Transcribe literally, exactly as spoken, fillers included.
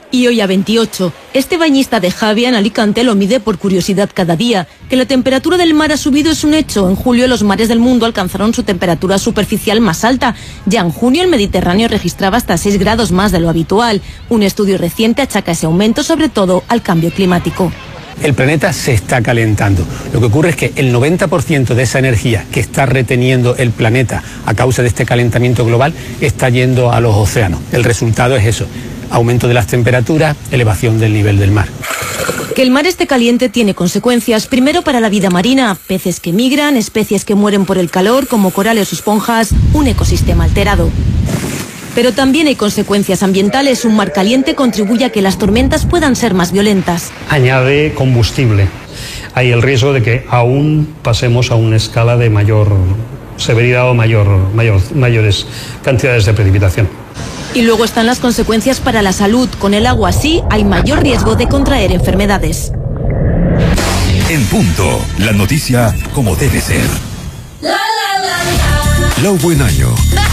Y hoy a veintiocho. Este bañista de Javia en Alicante lo mide por curiosidad cada día. Que la temperatura del mar ha subido es un hecho. En julio los mares del mundo alcanzaron su temperatura superficial más alta. Ya en junio el Mediterráneo registraba hasta seis grados más de lo habitual. Un estudio reciente achaca ese aumento sobre todo al cambio climático. El planeta se está calentando. Lo que ocurre es que el noventa por ciento de esa energía que está reteniendo el planeta a causa de este calentamiento global está yendo a los océanos. El resultado es eso: aumento de las temperaturas, elevación del nivel del mar. Que el mar esté caliente tiene consecuencias, primero para la vida marina, peces que migran, especies que mueren por el calor como corales o esponjas, un ecosistema alterado. Pero también hay consecuencias ambientales. Un mar caliente contribuye a que las tormentas puedan ser más violentas. Añade combustible. Hay el riesgo de que aún pasemos a una escala de mayor severidad o mayor, mayor, mayores cantidades de precipitación. Y luego están las consecuencias para la salud. Con el agua así hay mayor riesgo de contraer enfermedades. En punto, la noticia como debe ser. La, la, la, la. Lau Buen Año.